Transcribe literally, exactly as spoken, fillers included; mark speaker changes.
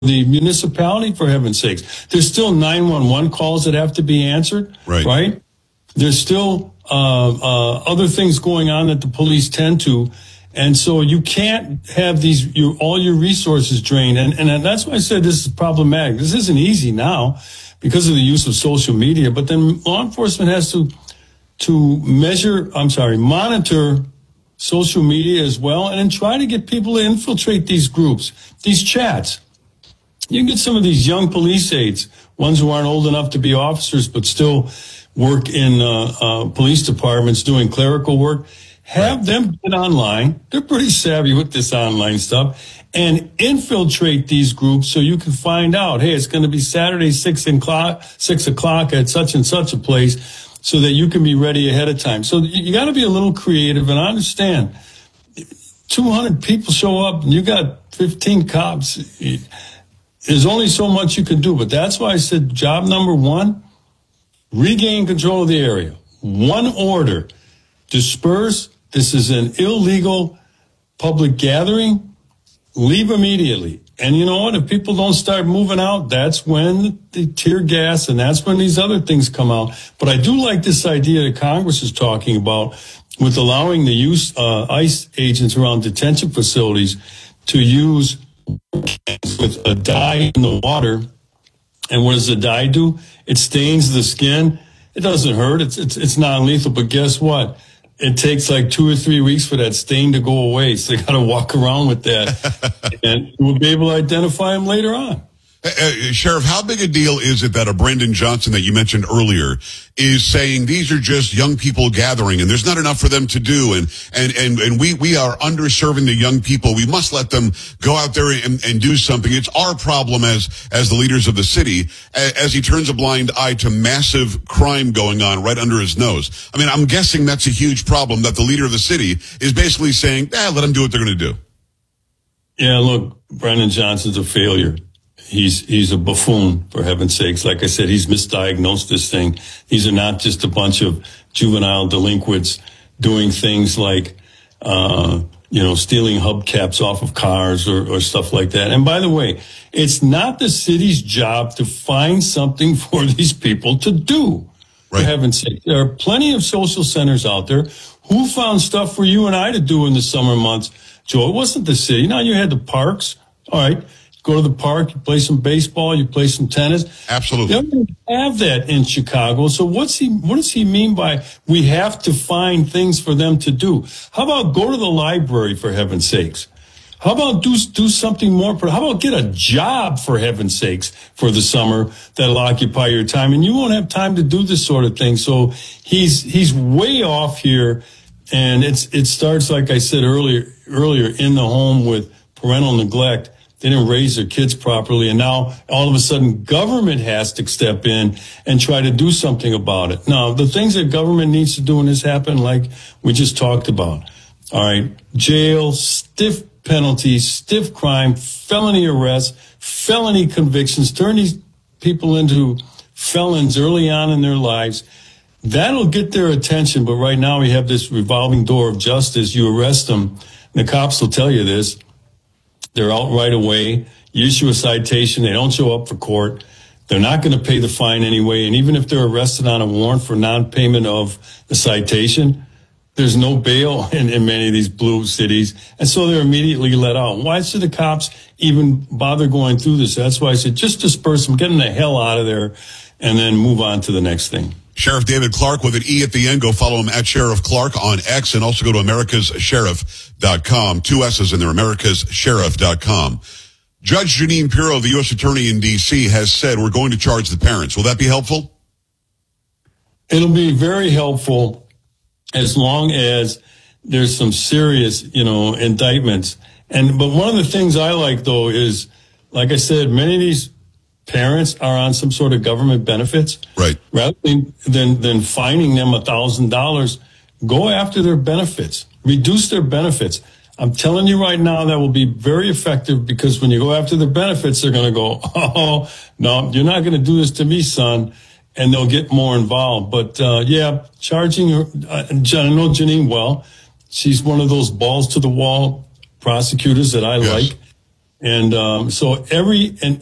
Speaker 1: the municipality, for heaven's sakes. There's still nine one one calls that have to be answered,
Speaker 2: right?
Speaker 1: right? There's still uh, uh, other things going on that the police tend to. And so you can't have these, you, all your resources drained. And, and that's why I said this is problematic. This isn't easy now because of the use of social media. But then law enforcement has to, to measure, I'm sorry, monitor social media as well, and then try to get people to infiltrate these groups, these chats. You can get some of these young police aides, ones who aren't old enough to be officers but still work in uh, uh, police departments doing clerical work. Have right. them get online. They're pretty savvy with this online stuff, and infiltrate these groups so you can find out, hey, it's going to be Saturday, six o'clock, six o'clock at such and such a place, so that you can be ready ahead of time. So you, you got to be a little creative, and I understand. two hundred people show up, and you got fifteen cops. There's only so much you can do, but that's why I said job number one, regain control of the area. One order, disperse. This is an illegal public gathering. Leave immediately. And you know what? If people don't start moving out, that's when the tear gas and that's when these other things come out. But I do like this idea that Congress is talking about with allowing the use uh, ICE agents around detention facilities to use with a dye in the water. And what does the dye do? It stains the skin. It doesn't hurt. It's it's it's non-lethal. But guess what? It takes like two or three weeks for that stain to go away. So they got to walk around with that, and we'll be able to identify them later on.
Speaker 2: Uh, uh, Sheriff, how big a deal is it that a Brandon Johnson that you mentioned earlier is saying these are just young people gathering and there's not enough for them to do, and and and, and we, we are underserving the young people. We must let them go out there and, and do something. It's our problem as as the leaders of the city, as he turns a blind eye to massive crime going on right under his nose. I mean, I'm guessing that's a huge problem, that the leader of the city is basically saying, eh, let them do what they're going to do.
Speaker 1: Yeah, look, Brandon Johnson's a failure. He's he's a buffoon, for heaven's sakes. Like I said, he's misdiagnosed this thing. These are not just a bunch of juvenile delinquents doing things like, uh, you know, stealing hubcaps off of cars or, or stuff like that. And by the way, it's not the city's job to find something for these people to do, right. For heaven's sake. There are plenty of social centers out there. Who found stuff for you and I to do in the summer months, Joe? It wasn't the city. Now you had the parks. All right. Go to the park, you play some baseball, you play some tennis.
Speaker 2: Absolutely.
Speaker 1: They don't have that in Chicago. So what's he, what does he mean by we have to find things for them to do? How about go to the library, for heaven's sakes? How about do, do something more? How about get a job, for heaven's sakes, for the summer that'll occupy your time? And you won't have time to do this sort of thing. So he's, he's way off here. And it's, it starts, like I said earlier, earlier in the home with parental neglect. They didn't raise their kids properly, and now all of a sudden government has to step in and try to do something about it. Now, the things that government needs to do when this happen, like we just talked about, all right, jail, stiff penalties, stiff crime, felony arrests, felony convictions, turn these people into felons early on in their lives. That'll get their attention, but right now we have this revolving door of justice. You arrest them, and the cops will tell you this. They're out right away. You issue a citation. They don't show up for court. They're not going to pay the fine anyway. And even if they're arrested on a warrant for non-payment of the citation, there's no bail in, in many of these blue cities. And so they're immediately let out. Why should the cops even bother going through this? That's why I said just disperse them, get them the hell out of there, and then move on to the next thing.
Speaker 2: Sheriff David Clarke with an E at the end. Go follow him at Sheriff Clarke on X, and also go to americas sheriff dot com. Two S's in there, americas sheriff dot com. Judge Jeanine Pirro, the U S Attorney in D C, has said we're going to charge the parents. Will that be helpful?
Speaker 1: It'll be very helpful as long as there's some serious, you know, indictments. And but one of the things I like, though, is, like I said, many of these parents are on some sort of government benefits.
Speaker 2: Right.
Speaker 1: Rather than, than, than fining them a thousand dollars, go after their benefits, reduce their benefits. I'm telling you right now, that will be very effective, because when you go after the benefits, they're going to go, oh, no, you're not going to do this to me, son. And they'll get more involved. But, uh, yeah, charging her, uh, I know Jeanine well. She's one of those balls to the wall prosecutors that I
Speaker 2: yes.
Speaker 1: like. And um, so every and